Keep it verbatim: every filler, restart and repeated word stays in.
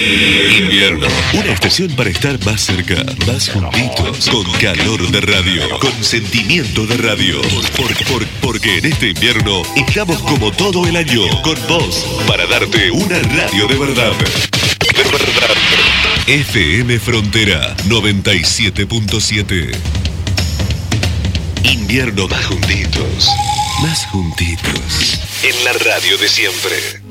Invierno, una estación para estar más cerca, más juntitos, con calor de radio, con sentimiento de radio. Por, por, porque en este invierno estamos como todo el año, con vos, para darte una radio de verdad. De verdad. F M Frontera noventa y siete punto siete. Invierno más juntitos, más juntitos. En la radio de siempre.